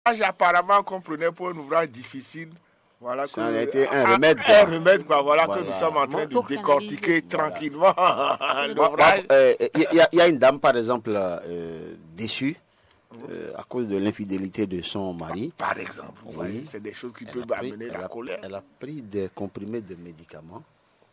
Apparemment qu'on prenait pour un ouvrage difficile. Voilà ça a été un remède. Un remède, quoi. Voilà, que nous sommes en train de décortiquer tranquillement l'ouvrage. Il y a une dame, par exemple, déçue à cause de l'infidélité de son mari. Par exemple, oui. C'est des choses qui peuvent amener la colère. Elle a pris des comprimés de médicaments.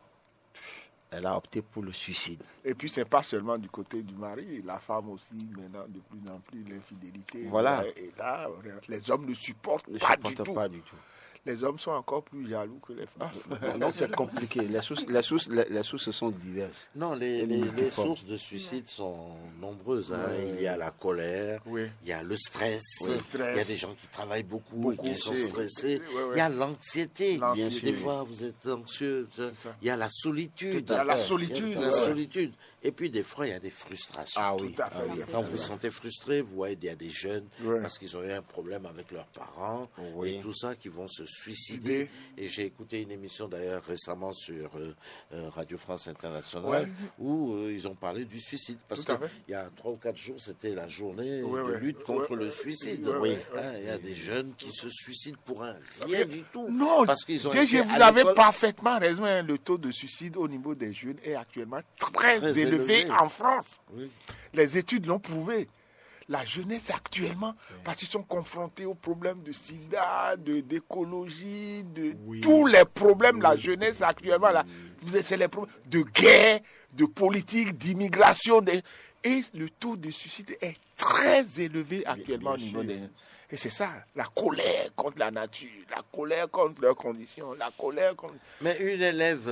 Elle a opté pour le suicide. Et puis, c'est pas seulement du côté du mari, la femme aussi, maintenant, de plus en plus, l'infidélité. Voilà. Et là, les hommes ne supportent pas du tout. Les hommes sont encore plus jaloux que les femmes. Non, c'est compliqué. Les sources sont diverses. Non, les sources de suicide sont nombreuses. Hein. Il y a la colère, il y a le stress, il y a des gens qui travaillent beaucoup et qui sont stressés. Il y a l'anxiété. Des fois, vous êtes anxieux. Il y a la solitude. Il y a la solitude. Et puis, des fois, il y a des frustrations. Ah oui. Quand vous vous sentez frustré, vous voyez, il y a des jeunes parce qu'ils ont eu un problème avec leurs parents et tout ça qui vont se suicider. Et j'ai écouté une émission d'ailleurs récemment sur Radio France Internationale où ils ont parlé du suicide parce qu'il y a 3 ou 4 jours c'était la journée de lutte contre le suicide. Il y a des jeunes qui se suicident pour rien du tout. Non, parce qu'ils ont vous avez parfaitement raison. Hein, le taux de suicide au niveau des jeunes est actuellement très élevé en France. Les études l'ont prouvé. La jeunesse actuellement, parce qu'ils sont confrontés aux problèmes de sida, d'écologie, de tous les problèmes, la jeunesse actuellement, c'est les problèmes de guerre, de politique, d'immigration. Et le taux de suicide est très élevé actuellement au niveau des... Et c'est ça, la colère contre la nature, la colère contre leurs conditions, la colère contre... Mais une élève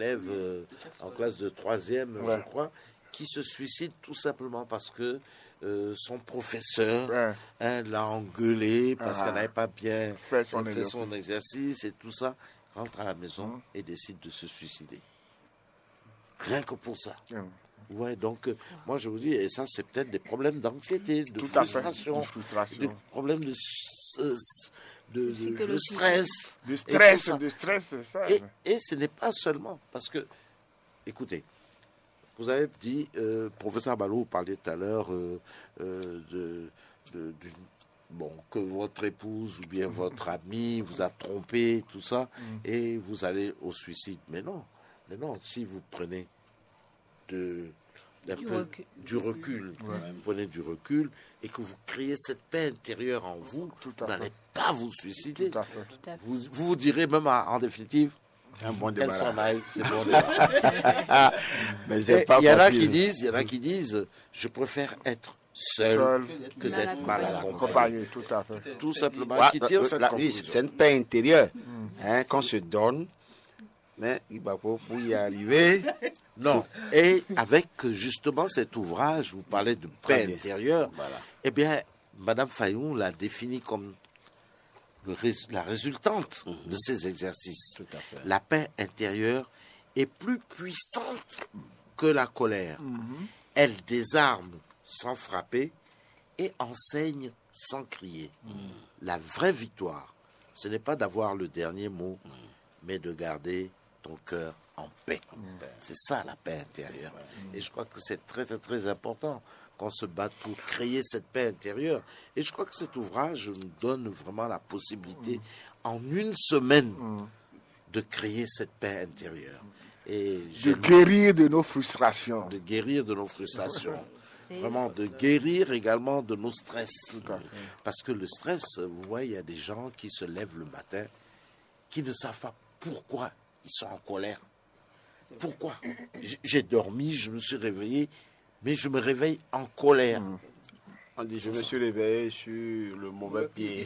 en classe de 3e, je crois, qui se suicide tout simplement parce que son professeur l'a engueulé parce qu'elle n'avait pas bien fait son exercice et tout ça, rentre à la maison et décide de se suicider. Rien que pour ça. Ouais, donc, moi je vous dis, et ça c'est peut-être des problèmes d'anxiété, de frustration, des problèmes de stress. De stress, c'est ça. Et ce n'est pas seulement, parce que, écoutez, vous avez dit, professeur Balou, vous parliez tout à l'heure que votre épouse ou bien votre ami vous a trompé, tout ça, et vous allez au suicide. Mais non, si vous prenez du recul, vous prenez du recul et que vous créez cette paix intérieure en vous, vous n'allez pas vous suicider. Vous direz même en définitive, un bon débat. C'est bon débat. Mais c'est pas il y en a qui disent, je préfère être seul que d'être mal accompagné. Tout simplement. C'est une paix intérieure qu'on se donne. Mais il va pour y arriver. Non. Et avec justement cet ouvrage, vous parlez de paix intérieure. Eh bien, Madame Fayoum l'a défini comme la résultante de ces exercices. La paix intérieure est plus puissante que la colère. Elle désarme sans frapper et enseigne sans crier. La vraie victoire, ce n'est pas d'avoir le dernier mot, mais de garder ton cœur en paix. C'est ça la paix intérieure. Et je crois que c'est très très très important qu'on se batte pour créer cette paix intérieure. Et je crois que cet ouvrage nous donne vraiment la possibilité en une semaine de créer cette paix intérieure. Et de guérir de nos frustrations. De guérir de nos frustrations. Vraiment, de guérir également de nos stress. Parce que le stress, vous voyez, il y a des gens qui se lèvent le matin, qui ne savent pas pourquoi ils sont en colère. Pourquoi? J'ai dormi, je me suis réveillé, mais je me réveille en colère. On dit, je me suis réveillé sur le mauvais pied.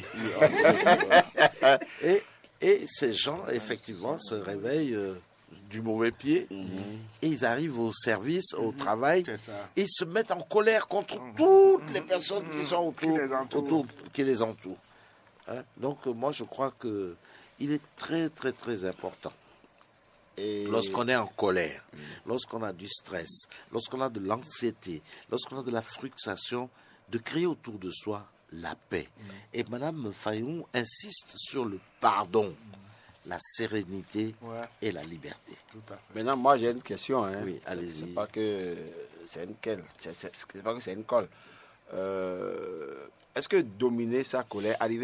Et ces gens, effectivement, se réveillent du mauvais pied et ils arrivent au service, au travail, et ils se mettent en colère contre toutes les personnes qui sont qui les entourent. Donc, moi, je crois que il est très, très, très important. Et lorsqu'on est en colère, lorsqu'on a du stress, lorsqu'on a de l'anxiété, lorsqu'on a de la frustration, de créer autour de soi la paix. Et Mme Fayoum insiste sur le pardon, la sérénité et la liberté. Maintenant, moi j'ai une question. Oui, allez-y. C'est pas que c'est une colle. est-ce que dominer sa colère, arriver